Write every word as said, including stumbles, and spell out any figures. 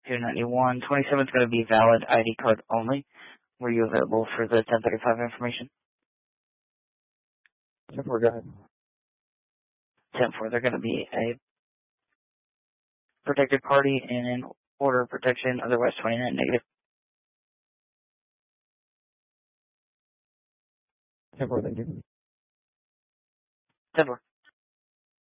two ninety-one. twenty-seven is going to be valid I D card only. Were you available for the ten thirty-five information? ten four, go ahead. ten four, they're going to be a protected party in an order of protection, otherwise twenty-nine negative. ten four, thank you. ten four.